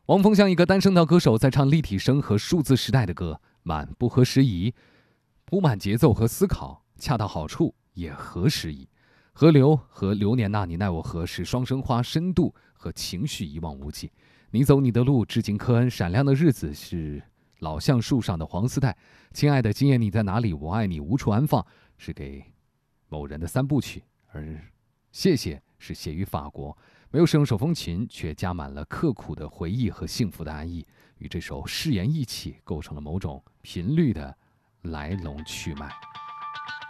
汪峰像一个单声道歌手，在唱立体声和数字时代的歌，满不合时宜，铺满节奏和思考，恰到好处，也合时宜。河流和流年那你奈我何是双生花，深度和情绪一望无际。你走你的路，致敬科恩。闪亮的日子是老橡树上的黄丝带。亲爱的，今夜你在哪里？我爱你无处安放，是给某人的三部曲。而谢谢是写于法国，没有使用手风琴，却加满了刻苦的回忆和幸福的安逸，与这首誓言一起，构成了某种频率的来龙去脉。